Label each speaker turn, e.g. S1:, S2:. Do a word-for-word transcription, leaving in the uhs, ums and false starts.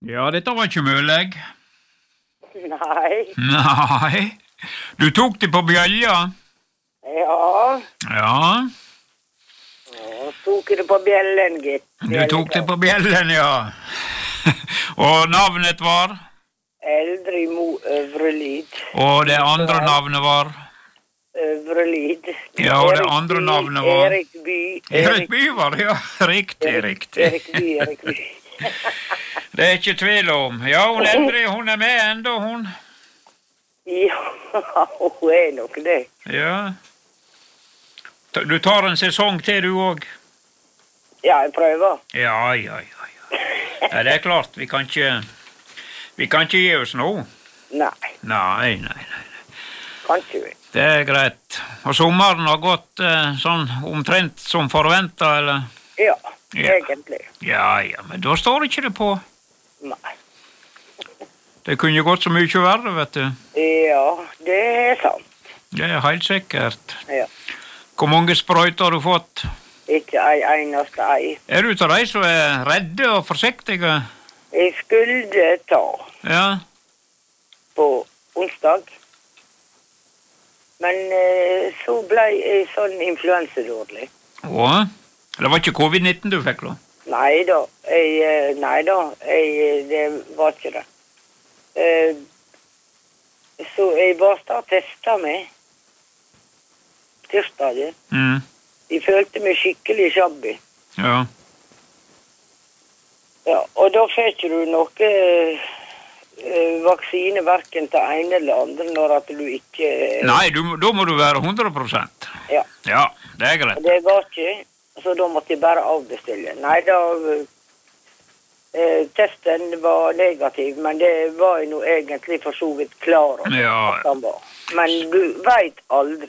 S1: Ja, dette var ikke mulig.
S2: Nei.
S1: Nei. Du tok det på bjølja?
S2: Ja.
S1: Ja.
S2: Ja, tok det på bjellen, gitt.
S1: Du tok det på bjellen, ja. Og navnet var?
S2: Eldre Mo Øvre Lid.
S1: Og det andre navnet var?
S2: Øvre Lid.
S1: Ja, og det andre
S2: By,
S1: navnet var?
S2: Erik By.
S1: Erik By var det, ja. Riktig,
S2: Erik,
S1: riktig.
S2: Erik By, Erik By.
S1: Det er ikke tvil om. Ja, hun Eldre, hun er med enda, hun.
S2: Ja, hun er nok det.
S1: Ja. Du tar en sesong til, du òg?
S2: Ja, jeg prøver.
S1: Ja, ja, ja, ja. Ja, det er klart, vi kan ikke Vi kan ikke gi oss nå.
S2: Nei,
S1: Nei, nei, nei.
S2: kan ikke vi.
S1: Det er greit. Og sommeren har gått eh, sånn omtrent som forventet, eller?
S2: Ja,
S1: Ja.
S2: egentlig.
S1: Ja, ja, men da står ikke det på.
S2: Nei.
S1: Det kunne gått så mye verre, vet du.
S2: Ja, det er sant.
S1: Det er helt sikkert.
S2: Ja.
S1: Hvor mange sprøyter har du fått?
S2: Ikke ei eneste ei.
S1: Er du til de som er redde og forsiktige?
S2: Jeg skulle ta
S1: Ja.
S2: på onsdag. Men eh, så ble jeg sånn influensedårlig.
S1: Å? Det var ikke covid nitten du fikk, da?
S2: Nei da, jeg, eh, nei da, jeg, det var ikke det. Eh, så jeg bare testet meg. Tirsdagen.
S1: Mm.
S2: Jeg følte meg skikkelig shabby.
S1: Ja.
S2: Ja, og da fikk du noe eh, vaksine hverken til ene eller andre når at du ikke...
S1: Nei, du, da må du være hundre prosent.
S2: Ja.
S1: Ja, det er
S2: Og
S1: greit.
S2: det var ikke, så da måtte jeg bare avbestille. Nei, da... Eh, testen var negativ, men det var jeg nå egentlig for så vidt klar over
S1: Ja.
S2: at han var. Men du vet aldri.